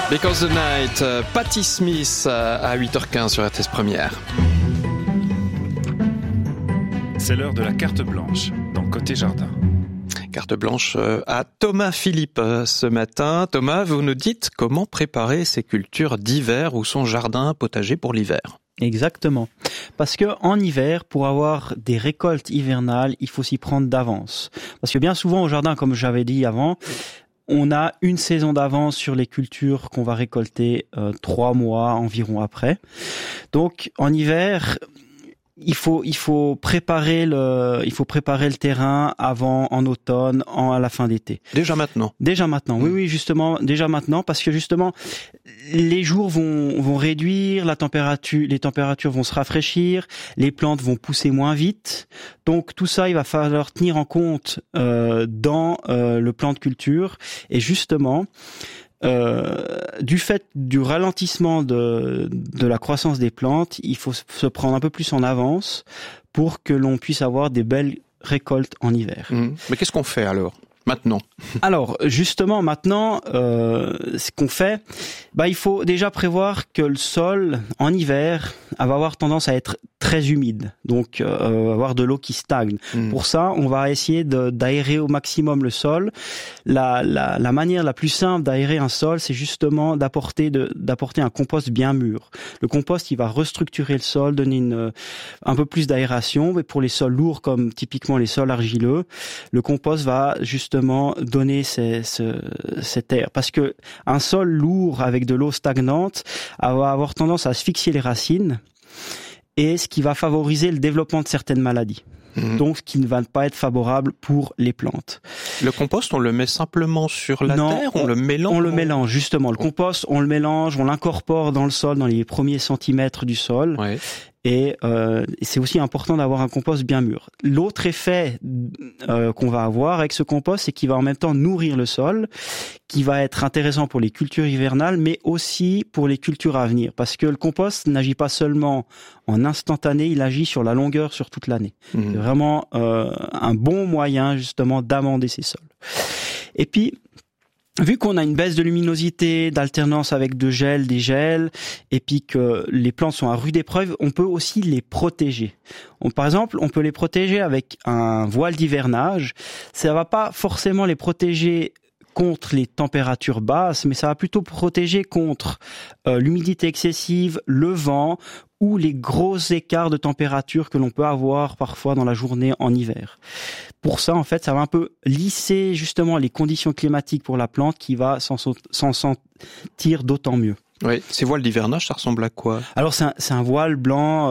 Because the Night, Patti Smith à 8h15 sur RTS Première. C'est l'heure de la carte blanche dans Côté Jardin. Carte blanche à Thomas Philippe ce matin. Thomas, vous nous dites comment préparer ses cultures d'hiver ou son jardin potager pour l'hiver. Exactement. Parce que en hiver, pour avoir des récoltes hivernales, il faut s'y prendre d'avance. Parce que bien souvent au jardin, comme j'avais dit avant, on a une saison d'avance sur les cultures qu'on va récolter 3 mois environ après. Donc en hiver, il faut préparer le terrain en automne, à la fin d'été. Déjà maintenant. Oui, justement, déjà maintenant, parce que justement, les jours vont réduire, les températures vont se rafraîchir, les plantes vont pousser moins vite. Donc tout ça, il va falloir tenir en compte dans le plan de culture. Et justement, du fait du ralentissement de la croissance des plantes, il faut se prendre un peu plus en avance pour que l'on puisse avoir des belles récoltes en hiver. Mais qu'est-ce qu'on fait alors maintenant? Alors justement maintenant, ce qu'on fait, il faut déjà prévoir que le sol en hiver va avoir tendance à être très humide, donc avoir de l'eau qui stagne. Pour ça, on va essayer d'aérer au maximum le sol. La manière la plus simple d'aérer un sol, c'est justement d'apporter un compost bien mûr. Le compost, il va restructurer le sol, donner un peu plus d'aération. Mais pour les sols lourds, comme typiquement les sols argileux, le compost va justement donner cet air. Parce que un sol lourd avec de l'eau stagnante va avoir tendance à asphyxier les racines, et ce qui va favoriser le développement de certaines maladies. Donc, ce qui ne va pas être favorable pour les plantes. Le compost, on le met simplement sur la terre, on le mélange? On le mélange, justement. Le compost, on le mélange, on l'incorpore dans le sol, dans les premiers centimètres du sol. Ouais. Et c'est aussi important d'avoir un compost bien mûr. L'autre effet qu'on va avoir avec ce compost, c'est qu'il va en même temps nourrir le sol, qui va être intéressant pour les cultures hivernales, mais aussi pour les cultures à venir. Parce que le compost n'agit pas seulement en instantané, il agit sur la longueur, sur toute l'année. C'est vraiment un bon moyen justement d'amender ces sols. Et puis, vu qu'on a une baisse de luminosité, d'alternance avec des gels, et puis que les plantes sont à rude épreuve, on peut aussi les protéger. Par exemple, on peut les protéger avec un voile d'hivernage. Ça va pas forcément les protéger contre les températures basses, mais ça va plutôt protéger contre l'humidité excessive, le vent ou les gros écarts de température que l'on peut avoir parfois dans la journée en hiver. Pour ça, en fait, ça va un peu lisser justement les conditions climatiques pour la plante qui va s'en sentir d'autant mieux. Oui, ces voiles d'hivernage, ça ressemble à quoi? Alors c'est un voile blanc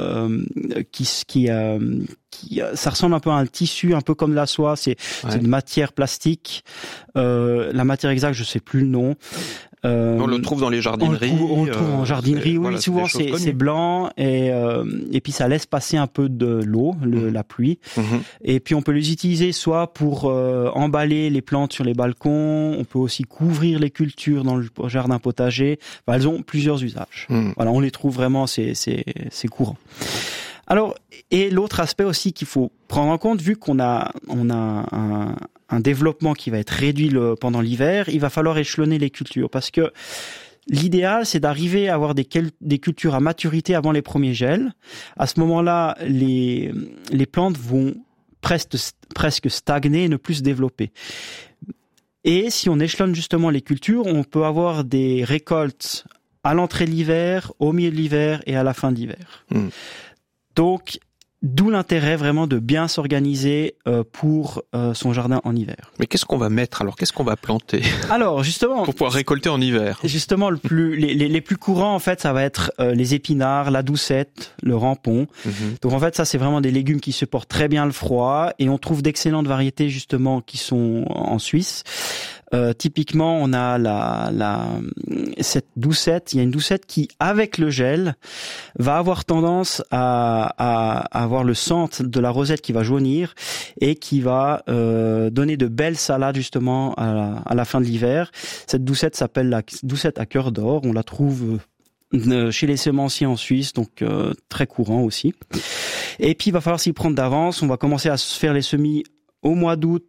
ça ressemble un peu à un tissu, un peu comme la soie. C'est une matière plastique. La matière exacte, je sais plus le nom. On le trouve dans les jardineries. On le trouve en jardinerie, oui. Voilà, souvent c'est blanc et puis ça laisse passer un peu de l'eau, la pluie. Et puis on peut les utiliser soit pour emballer les plantes sur les balcons. On peut aussi couvrir les cultures dans le jardin potager. Enfin, elles ont plusieurs usages. Voilà, on les trouve vraiment, c'est courant. Alors, et l'autre aspect aussi qu'il faut prendre en compte, vu qu'on a un développement qui va être réduit pendant l'hiver, il va falloir échelonner les cultures, parce que l'idéal, c'est d'arriver à avoir des cultures à maturité avant les premiers gels. À ce moment-là, les plantes vont presque stagner et ne plus se développer. Et si on échelonne justement les cultures, on peut avoir des récoltes à l'entrée de l'hiver, au milieu de l'hiver et à la fin de l'hiver. Donc, d'où l'intérêt vraiment de bien s'organiser pour son jardin en hiver. Mais qu'est-ce qu'on va mettre alors? Qu'est-ce qu'on va planter? Alors justement, pour pouvoir récolter en hiver. Justement, les plus courants en fait, ça va être les épinards, la doucette, le rampon. Donc en fait, ça c'est vraiment des légumes qui supportent très bien le froid, et on trouve d'excellentes variétés justement qui sont en Suisse. Typiquement, on a cette doucette. Il y a une doucette qui, avec le gel, va avoir tendance à avoir le centre de la rosette qui va jaunir et qui va donner de belles salades justement à la fin de l'hiver. Cette doucette s'appelle la doucette à cœur d'or. On la trouve chez les semenciers en Suisse, donc très courant aussi. Et puis, il va falloir s'y prendre d'avance. On va commencer à se faire les semis au mois d'août,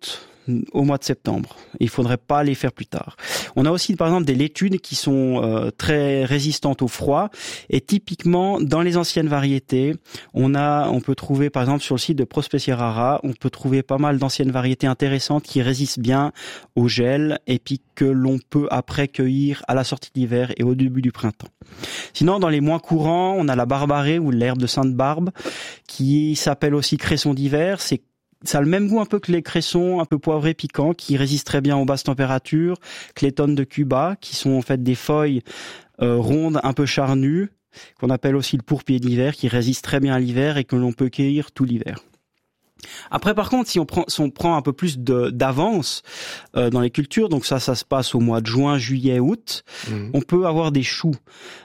au mois de septembre. Il faudrait pas les faire plus tard. On a aussi par exemple des laitunes qui sont très résistantes au froid et typiquement dans les anciennes variétés, on peut trouver par exemple sur le site de Prospecie Rara, on peut trouver pas mal d'anciennes variétés intéressantes qui résistent bien au gel et puis que l'on peut après cueillir à la sortie d'hiver et au début du printemps. Sinon dans les moins courants, on a la barbarée ou l'herbe de Sainte-Barbe qui s'appelle aussi cresson d'hiver. Ça a le même goût un peu que les cressons, un peu poivrés, piquants, qui résistent très bien aux basses températures, que les tonnes de Cuba, qui sont en fait des feuilles rondes, un peu charnues, qu'on appelle aussi le pourpier d'hiver, qui résistent très bien à l'hiver et que l'on peut cueillir tout l'hiver. Après, par contre, si on prend un peu plus d'avance dans les cultures, donc ça se passe au mois de juin, juillet, août, on peut avoir des choux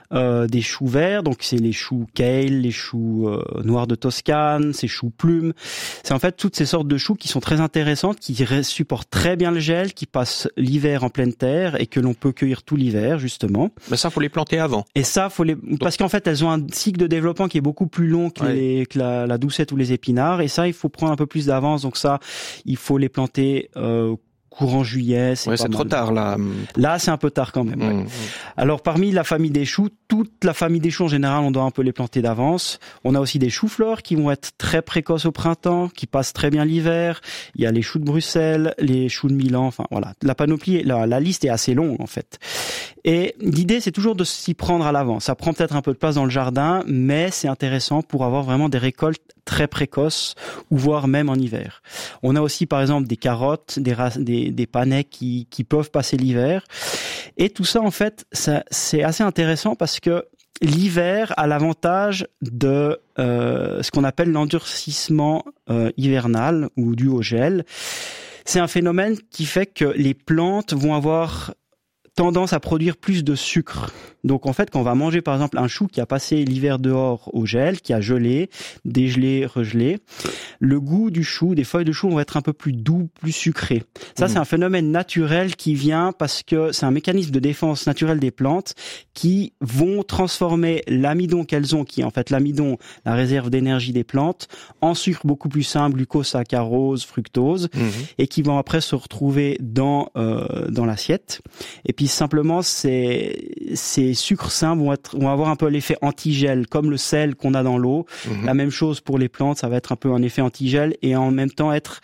verts, donc c'est les choux kale, les choux noirs de Toscane, ces choux plumes. C'est en fait toutes ces sortes de choux qui sont très intéressantes, qui supportent très bien le gel, qui passent l'hiver en pleine terre et que l'on peut cueillir tout l'hiver, justement. Mais ça, faut les planter avant. Et ça, parce qu'en fait, elles ont un cycle de développement qui est beaucoup plus long que la doucette ou les épinards, et ça, il faut prendre un peu plus d'avance, donc ça, il faut les planter courant juillet. C'est trop tard là. Là, c'est un peu tard quand même. Alors, parmi la famille des choux, toute la famille des choux en général, on doit un peu les planter d'avance. On a aussi des choux-fleurs qui vont être très précoces au printemps, qui passent très bien l'hiver. Il y a les choux de Bruxelles, les choux de Milan. Enfin voilà, la panoplie, la liste est assez longue en fait. Et l'idée, c'est toujours de s'y prendre à l'avance. Ça prend peut-être un peu de place dans le jardin, mais c'est intéressant pour avoir vraiment des récoltes très précoces, ou voire même en hiver. On a aussi, par exemple, des carottes, des panais qui peuvent passer l'hiver. Et tout ça, en fait, c'est assez intéressant parce que l'hiver a l'avantage de ce qu'on appelle l'endurcissement hivernal ou dû au gel. C'est un phénomène qui fait que les plantes vont avoir tendance à produire plus de sucre. Donc en fait, quand on va manger par exemple un chou qui a passé l'hiver dehors au gel, qui a gelé, dégelé, regelé, le goût du chou, des feuilles de chou vont être un peu plus doux, plus sucré. Ça, c'est un phénomène naturel qui vient parce que c'est un mécanisme de défense naturel des plantes qui vont transformer l'amidon qu'elles ont, qui est en fait l'amidon, la réserve d'énergie des plantes, en sucre beaucoup plus simple, glucose, saccharose, fructose, et qui vont après se retrouver dans l'assiette. Et puis simplement, ces sucres simples vont avoir un peu l'effet antigel, comme le sel qu'on a dans l'eau. La même chose pour les plantes, ça va être un peu un effet antigel et en même temps être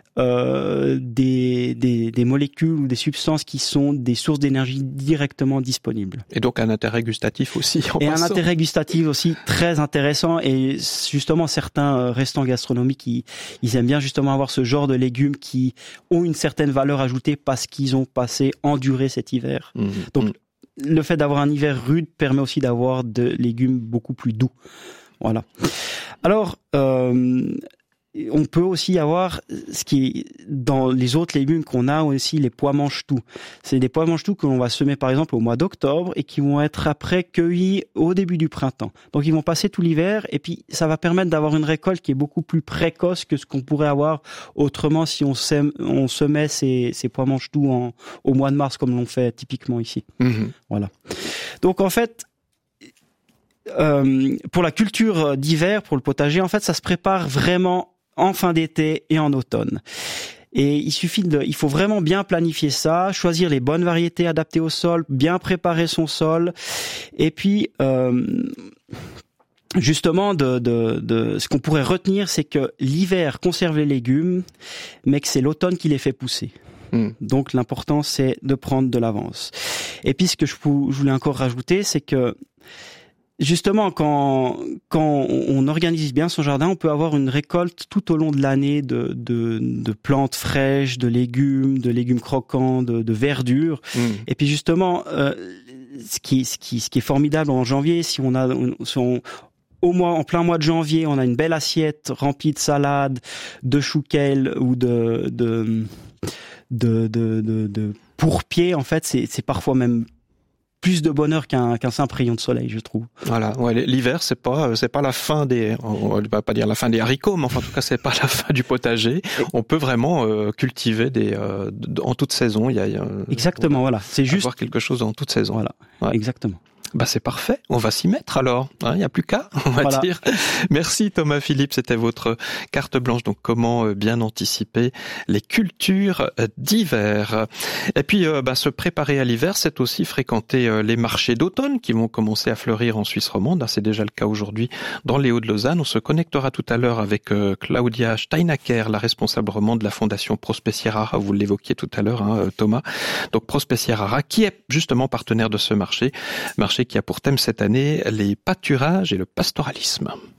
des molécules ou des substances qui sont des sources d'énergie directement disponibles. Et donc un intérêt gustatif aussi. Un intérêt gustatif aussi très intéressant, et justement certains restaurants gastronomiques ils aiment bien justement avoir ce genre de légumes qui ont une certaine valeur ajoutée parce qu'ils ont enduré cet hiver. Donc le fait d'avoir un hiver rude permet aussi d'avoir de légumes beaucoup plus doux. Voilà. Alors on peut aussi avoir ce qui est dans les autres légumes qu'on a aussi, les pois mange-tout. C'est des pois mange-tout que l'on va semer par exemple au mois d'octobre et qui vont être après cueillis au début du printemps. Donc ils vont passer tout l'hiver et puis ça va permettre d'avoir une récolte qui est beaucoup plus précoce que ce qu'on pourrait avoir autrement si on semait ces pois mange-tout au mois de mars comme l'on fait typiquement ici. Voilà. Donc en fait, pour la culture d'hiver, pour le potager, en fait, ça se prépare vraiment en fin d'été et en automne. Et il faut vraiment bien planifier ça, choisir les bonnes variétés adaptées au sol, bien préparer son sol, et puis justement de ce qu'on pourrait retenir, c'est que l'hiver conserve les légumes, mais que c'est l'automne qui les fait pousser. Donc l'important c'est de prendre de l'avance. Et puis ce que je voulais encore rajouter, c'est que justement, quand on organise bien son jardin, on peut avoir une récolte tout au long de l'année de plantes fraîches, de légumes croquants, de verdure. Et puis justement, ce qui est formidable en janvier, si on a en plein mois de janvier, on a une belle assiette remplie de salades, de chou kale ou de pourpier. En fait, c'est parfois même plus de bonheur qu'un simple rayon de soleil, je trouve. Voilà, l'hiver c'est pas la fin on va pas dire la fin des haricots, mais enfin, en tout cas c'est pas la fin du potager. On peut vraiment cultiver en toute saison. Il y a exactement, voilà. C'est juste avoir quelque chose en toute saison. Voilà, exactement. Bah c'est parfait, on va s'y mettre alors, il n'y a plus qu'à, on va dire. Merci Thomas Philippe, c'était votre carte blanche, donc comment bien anticiper les cultures d'hiver. Et puis se préparer à l'hiver, c'est aussi fréquenter les marchés d'automne qui vont commencer à fleurir en Suisse romande, c'est déjà le cas aujourd'hui dans les Hauts-de-Lausanne. On se connectera tout à l'heure avec Claudia Steinacker, la responsable romande de la fondation Prospecierara, vous l'évoquiez tout à l'heure Thomas, donc Prospecierara qui est justement partenaire de ce marché qui a pour thème cette année les pâturages et le pastoralisme.